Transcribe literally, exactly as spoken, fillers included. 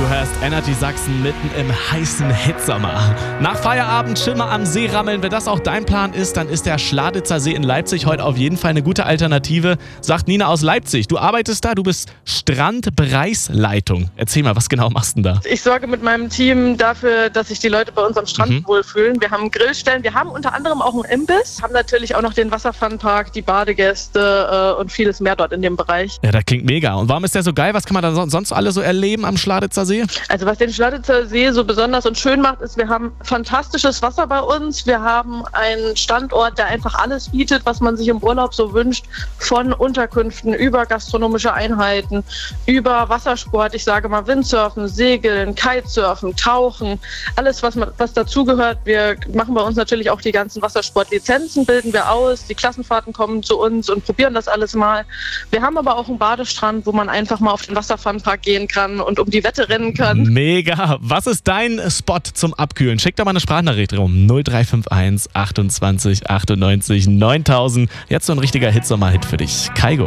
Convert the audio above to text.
Du hörst Energy Sachsen mitten im heißen Hitsommer. Nach Feierabend chill mal am See rammeln. Wenn das auch dein Plan ist, dann ist der Schladitzer See in Leipzig heute auf jeden Fall eine gute Alternative, sagt Nina aus Leipzig. Du arbeitest da, du bist Strandbereichsleitung. Erzähl mal, was genau machst du denn da? Ich sorge mit meinem Team dafür, dass sich die Leute bei uns am Strand Mhm. wohlfühlen. Wir haben Grillstellen, wir haben unter anderem auch einen Imbiss, haben natürlich auch noch den Wasserfunpark, die Badegäste äh, und vieles mehr dort in dem Bereich. Ja, das klingt mega. Und warum ist der so geil? Was kann man da son- sonst alle so erleben am Schladitzer See? Also was den Schladitzer See so besonders und schön macht, ist, wir haben fantastisches Wasser bei uns. Wir haben einen Standort, der einfach alles bietet, was man sich im Urlaub so wünscht. Von Unterkünften über gastronomische Einheiten, über Wassersport, ich sage mal Windsurfen, Segeln, Kitesurfen, Tauchen, alles was, man, was dazugehört. Wir machen bei uns natürlich auch die ganzen Wassersportlizenzen, bilden wir aus. Die Klassenfahrten kommen zu uns und probieren das alles mal. Wir haben aber auch einen Badestrand, wo man einfach mal auf den Wasserfunpark gehen kann und um die Wette rennen kann. Mega. Was ist dein Spot zum Abkühlen? Schick doch mal eine Sprachnachricht rum. null drei fünf eins achtundzwanzig achtundneunzig neuntausend. Jetzt so ein richtiger Hitsommer-Hit für dich. Kaigo.